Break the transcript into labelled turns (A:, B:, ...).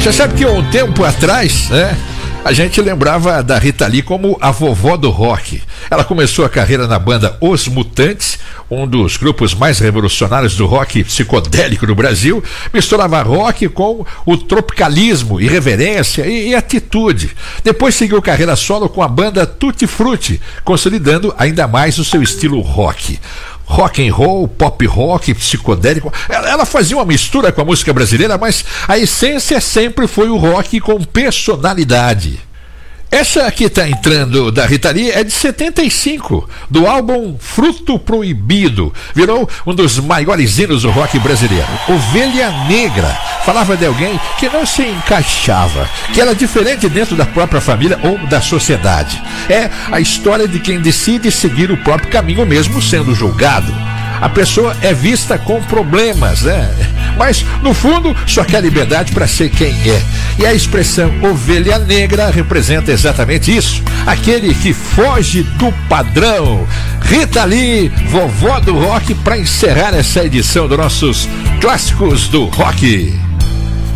A: Você sabe que um tempo atrás, né, a gente lembrava da Rita Lee como a vovó do rock. Ela começou a carreira na banda Os Mutantes, um dos grupos mais revolucionários do rock psicodélico do Brasil. Misturava rock com o tropicalismo, irreverência e atitude. Depois seguiu carreira solo com a banda Tutti Frutti, consolidando ainda mais o seu estilo rock. Rock and roll, pop rock, psicodélico. Ela fazia uma mistura com a música brasileira, mas a essência sempre foi o rock com personalidade. Essa que está entrando da Rita Lee é de 75, do álbum Fruto Proibido. Virou um dos maiores hinos do rock brasileiro. Ovelha Negra falava de alguém que não se encaixava, que era diferente dentro da própria família ou da sociedade. É a história de quem decide seguir o próprio caminho mesmo sendo julgado. A pessoa é vista com problemas, né? Mas, no fundo, só quer liberdade para ser quem é. E a expressão ovelha negra representa exatamente isso. Aquele que foge do padrão. Rita Lee, vovó do rock, para encerrar essa edição dos nossos clássicos do rock.